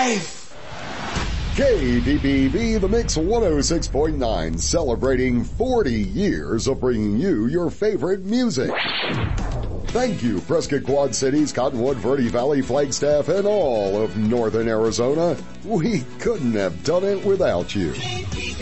life. KPPV The Mix 106.9, celebrating 40 years of bringing you your favorite music. Thank you, Prescott Quad Cities, Cottonwood, Verde Valley, Flagstaff, and all of northern Arizona. We couldn't have done it without you.